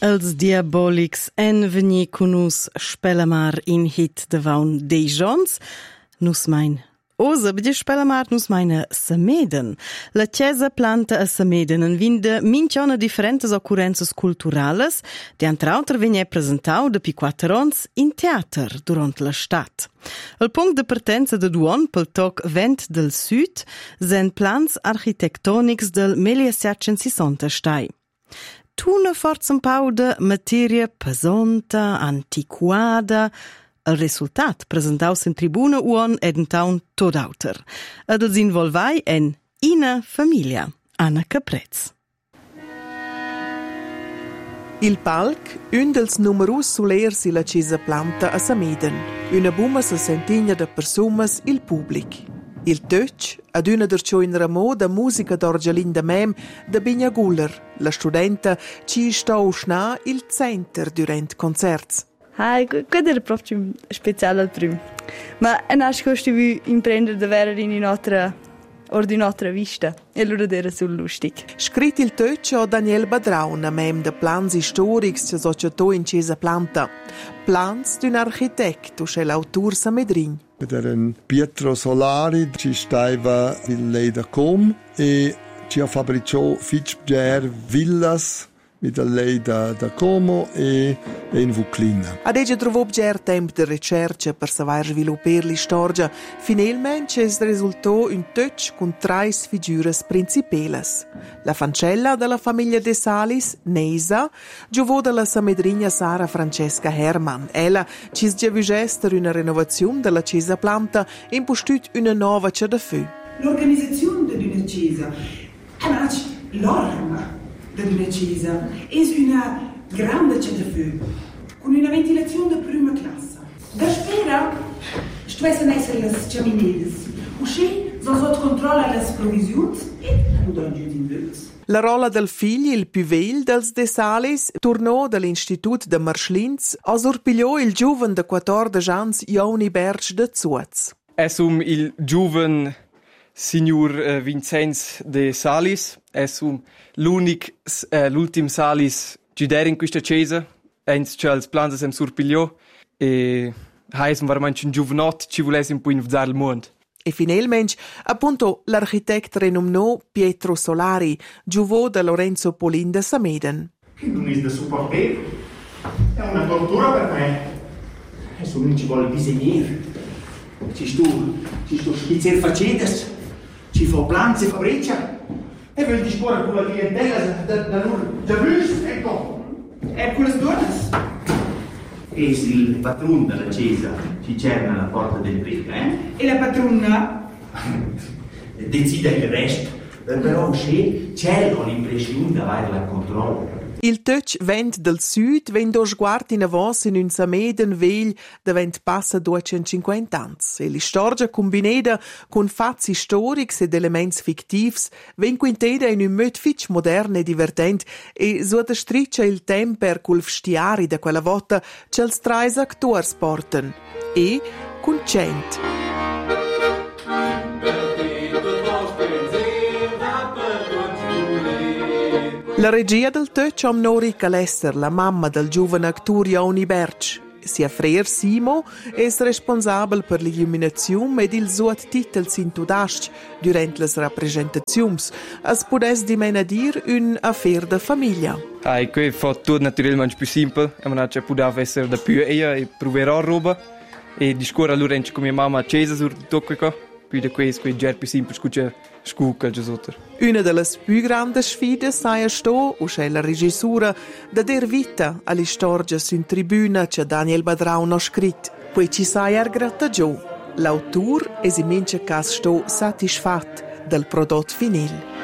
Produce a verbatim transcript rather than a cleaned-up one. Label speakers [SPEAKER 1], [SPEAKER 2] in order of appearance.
[SPEAKER 1] Els Diabolics en veni con nus Spelamar in hit de vaun Dejons. Nus mein Osa, bide Spelamar nus meine Sameden. La Chiesa planta a Sameden en vinde minchiona differentes occurrences culturales, de antra auter vegna presentau de pi quattro ons in teater durant la stat. El punct de partenza de Duon pel toc Vent del Sud sen plans architectonics del millesettecentosessanta stai. Tuna forza un pau de materia pesonta, antiquada. Il resultat presentaus in tribuna uon ed un taun tot auter. Ed els involvai en ina famiglia, Anna Caprez.
[SPEAKER 2] Il palc, un dels numerus solers la Chiesa planta a Sameden. Una bumma sessentina de persumas il public. Il tötsch, ad una derciò in ramo da musica d'Orgelin de Mem de Bigna Guller, la studenta ci sta usna il center durant concerts.
[SPEAKER 3] Ah, questo era proprio speciale al primo. Ma nasce questo vi imprendere di avere in un'altra o di un'altra vista. E allora era sul lustig.
[SPEAKER 2] Scrit il tötsch a Daniel Badraun, a mem de plans historics che societò in Chiesa planta. Plans d'un architetto, c'è l'autore Samedrin.
[SPEAKER 4] Era un Pietro Solari, ci stava il lei da com e ci ha fabbricò fitcher villas mit der lei da, da Como e, e in Vuclina.
[SPEAKER 2] Adesso trovò già tempo di ricerca per saper sviluppare la storia. Finalmente è risultato un touch con tre figure principali. La fancella della famiglia De Salis, Neisa, giovò dalla samedrigna Sara Francesca Hermann. Ella ci sgevugesta una rinnovazione della Chiesa planta e impostut una nuova c'è da fu.
[SPEAKER 5] L'organizzazione di una Chiesa è l'orma di una Chiesa è una grande città con una ventilazione di prima classe. Da spera, stesse essere le chaminées. Uscì, sono sotto controllo le provvisions e non giù in vez.
[SPEAKER 2] La rolla del figlio, il più vell dels De Salis, tornò dall'Istitut de Marschlins a sorpigliò il giovane de quattordici anni Joni Berg de Zuz.
[SPEAKER 6] È um il giovane signor uh, Vincenz De Salis, è um l'unico, uh, l'ultimo Salis giudere in questa chiesa, ens c'è il plan sem sorpigliò e heisem veramente un giovanotto ci volesse un po' invizzare il mondo.
[SPEAKER 2] E finalmente, appunto, l'architetto renommò Pietro Solari, giovò da Lorenzo Polin de Sameden.
[SPEAKER 7] Che non è da supportare, è una tortura per me. Adesso non ci vuole disegnare. Ci sto, ci sto schizzer facedes, ci fa plan, ci fabbrica. E vuol disporre con la clientela da, da loro, da bus, ecco.
[SPEAKER 5] E quelle donne?
[SPEAKER 8] E il patrono della Chiesa ci cerca alla porta del becco, eh?
[SPEAKER 5] E la patrona?
[SPEAKER 8] Decide il resto, però c'è, c'è l'impressione di avere il controllo.
[SPEAKER 2] Il touch Vent del Sud vende o sguardo in avanti in un Sameden vegl da vent passa duecentocinquanta anni. E la storia combinata con fatti storici ed elementi fictivi ven quinteda in un modo fitch moderno e divertente e so da striccia il temper col vestiari da quella volta che els trais actors porten. E con cent. La regia del touch am Norica Lesser, la mamma del giovane attore Joni Berg. Sia frère Simo è responsabile per l'illuminazione ed il suo titolo s'intudasc durante le rappresentazioni. Es potesse di mena dir un affaire de famiglia.
[SPEAKER 6] Ah, e qui fa tutto naturalmente più semplice, e non c'è poteva essere da più io e proverò roba e discorre allora con mia mamma a Chiesa su tutto questo. Poi da questo qui è già più semplice che scucca giusto.
[SPEAKER 2] Una delle più grandi sfide sai sto, o c'è la regissura, da dar vita alle storie su in tribuna che Daniel Badraun ha scritto. Poi ci sai er grattagiò. L'autore è in mince caso sto satisfatto del prodotto finale.